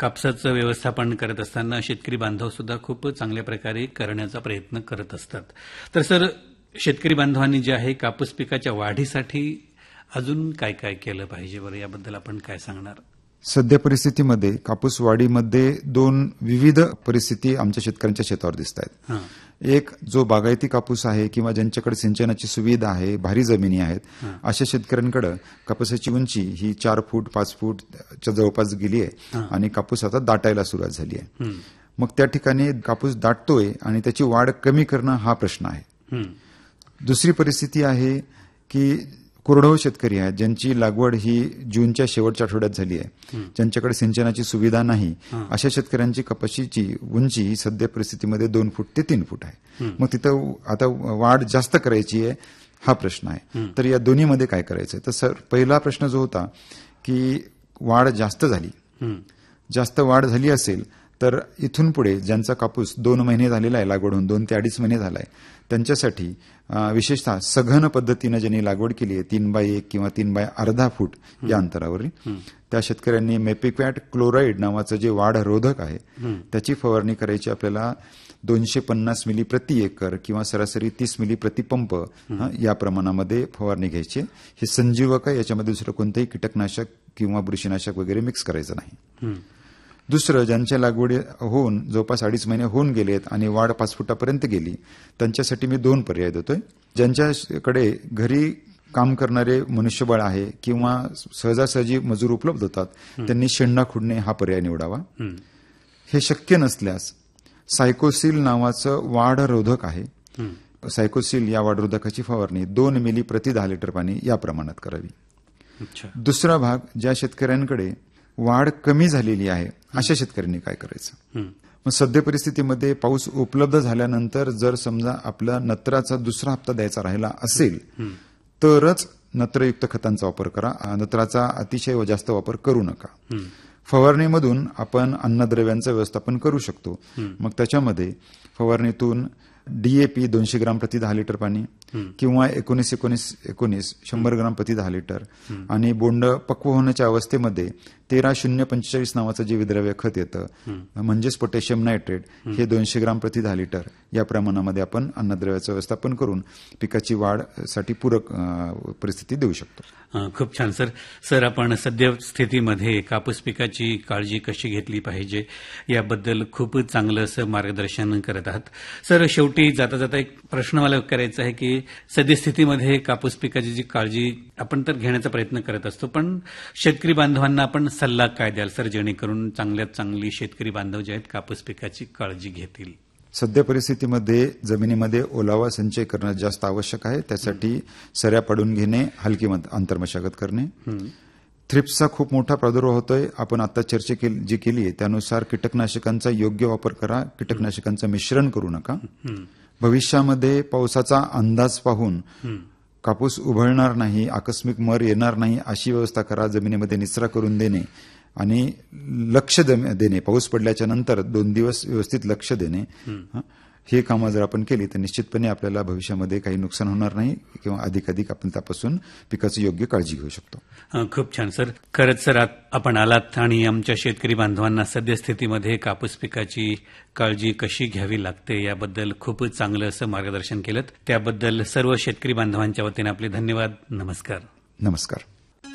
कापसाचं व्यवस्थापन करत असताना शेतकरी बांधव सुद्धा खूप चांगल्या प्रकारे करण्याचा प्रयत्न करत असतात. तर सर, शेतकरी बांधवांनी जे आहे कापूस पिकाच्या वाढीसाठी अजून काय काय केलं पाहिजे बरं, याबद्दल आपण काय सांगणार? सध्या परिस्थितीमध्ये कापूस वाढीमध्ये दोन विविध परिस्थिती आमच्या शेतकऱ्यांच्या शेतावर दिसत आहेत. एक, जो बागायती कापूस आहे किंवा ज्यांच्याकडे सिंचनाची सुविधा आहे, भारी जमिनी आहेत, अशा शेतकऱ्यांकडे कापसाची उंची ही 4 फूट 5 फूटच्या जवळपास गेली आहे आणि कापूस आता दाटायला सुरुवात झाली आहे. मग त्या ठिकाणी कापूस दाटतोय आणि त्याची वाढ कमी करणं हा प्रश्न आहे. दुसरी परिस्थिती आहे की कोरडवाहू शेतकरी आहेत, ज्यांची लागवड ही जूनच्या शेवटच्या आठवड्यात झाली आहे, ज्यांच्याकडे सिंचनाची सुविधा नाही, अशा शेतकऱ्यांची कपाशीची उंची ही सध्या परिस्थितीमध्ये 2 फूट ते 3 फूट आहे. मग तिथं आता वाढ जास्त करायची आहे हा प्रश्न आहे. तर या दोन्हीमध्ये काय करायचं? तर सर, पहिला प्रश्न जो होता की वाढ जास्त वाढ झाली असेल तर इथून पुढे ज्यांचा कापूस 2 महिने झालेला आहे लागवड होऊन, 2 ते 2.5 महिने झाला आहे, त्यांच्यासाठी विशेषतः सघन पद्धतीनं ज्यांनी लागवड केली आहे 3x1 किंवा 3x अर्धा फूट या अंतरावर, त्या शेतकऱ्यांनी मेपिक्वॅट क्लोराईड नावाचं जे वाढ रोधक आहे त्याची फवारणी करायची. आपल्याला 250 मिली प्रति एकर किंवा सरासरी 30 मिली प्रति पंप या प्रमाणामध्ये फवारणी घ्यायची. हे संजीवक आहे, याच्यामध्ये दुसरं कोणतंही कीटकनाशक किंवा बुरशीनाशक वगैरे मिक्स करायचं नाही. दुसरं, ज्यांच्या लागवडी होऊन जवळपास 2.5 महिने होऊन गेलेत आणि वाढ 5 फुटापर्यंत गेली, त्यांच्यासाठी मी 2 पर्याय देतोय. ज्यांच्याकडे घरी काम करणारे मनुष्यबळ आहे किंवा सहजासहजी मजूर उपलब्ध होतात, त्यांनी शेंडा खुडणे हा पर्याय निवडावा. हे शक्य नसल्यास सायकोसिल नावाचं वाढरोधक आहे, सायकोसिल या वाढरोधकाची फवारणी 2 मिली प्रति 10 लिटर पाणी या प्रमाणात करावी. दुसरा भाग, ज्या शेतकऱ्यांकडे वाढ कमी झालेली आहे अशा शेतकऱ्यांनी काय करायचं? मग सध्या परिस्थितीमध्ये पाऊस उपलब्ध झाल्यानंतर जर समजा आपला नत्राचा दुसरा हप्ता द्यायचा राहिला असेल तरच नत्रयुक्त खतांचा वापर करा. नत्राचा अतिशय जास्त वापर करू नका. फवारणीमधून आपण अन्नद्रव्यांचं व्यवस्थापन करू शकतो. मग त्याच्यामध्ये फवारणीतून DAP 200 ग्राम प्रति 10 लिटर पाणी किंवा 19-19-19 100 ग्राम प्रति 10 लिटर आणि बोंड पक्व होण्याच्या अवस्थेमध्ये 13-0-45 नावाचं जे विद्रव्य खत येतं, म्हणजेच पोटॅशियम नायट्रेट, हे 200 ग्राम प्रति 10 लिटर या प्रमाणामध्ये आपण अन्नद्रव्याचं व्यवस्थापन करून पिकाची वाढसाठी पूरक परिस्थिती देऊ शकतो. खूप छान सर. सर, आपण सध्या स्थितीमध्ये कापूस पिकाची काळजी कशी घेतली पाहिजे याबद्दल खूप चांगलं असं मार्गदर्शन करत आहात. सर, शेवटी जाता जाता एक प्रश्न मला करायचा आहे की सद्यस्थितीमध्ये कापूस पिकाची जी काळजी आपण तर घेण्याचा प्रयत्न करत असतो, पण शेतकरी बांधवांना आपण सल्ला काय द्याल सर, जेणेकरून चांगल्यात चांगली शेतकरी बांधव जे आहेत कापूस पिकाची काळजी घेतील? सध्या परिस्थितीमध्ये जमिनीमध्ये ओलावा संचय करणं जास्त आवश्यक आहे. त्यासाठी सऱ्या पडून घेणे, हलकी आंतरमशागत करणे. थ्रिप्सचा खूप मोठा प्रादुर्भाव होतोय. आपण आता चर्चा जी केली आहे त्यानुसार कीटकनाशकांचा योग्य वापर करा, कीटकनाशकांचं मिश्रण करू नका. भविष्यामध्ये पावसाचा अंदाज पाहून कापूस उभळणार नाही, आकस्मिक मर येणार नाही अशी व्यवस्था करा. जमिनीमध्ये निचरा करून देणे आणि लक्ष देणे, पाऊस पडल्याच्या नंतर 2 दिवस व्यवस्थित लक्ष देणे, हे कामं जर आपण केली तर निश्चितपणे आपल्याला भविष्यामध्ये काही नुकसान होणार नाही किंवा अधिकाधिक आपण त्यापासून पिकाची योग्य काळजी घेऊ शकतो. खूप छान सर. खरंच सर, आपण आलात आणि आमच्या शेतकरी बांधवांना सद्यस्थितीमध्ये कापूस पिकाची काळजी कशी घ्यावी लागते याबद्दल खूप चांगलं असं मार्गदर्शन केलं. त्याबद्दल सर्व शेतकरी बांधवांच्या वतीने आपले धन्यवाद. नमस्कार. नमस्कार.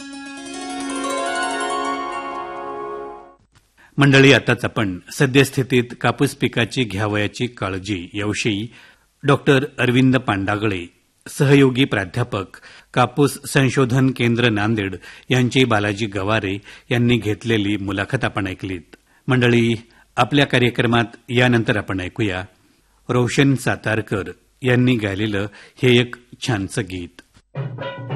मंडळी, आताच आपण सद्यस्थितीत कापूस पिकाची घ्यावयाची काळजी याविषयी डॉक्टर अरविंद पांडागळे, सहयोगी प्राध्यापक, कापूस संशोधन केंद्र नांदेड यांची बालाजी गवारे यांनी घेतलेली मुलाखत आपण ऐकलीत. मंडळी, आपल्या कार्यक्रमात यानंतर आपण ऐकूया रोशन सातारकर यांनी गायलेलं हे एक छानसं गीत.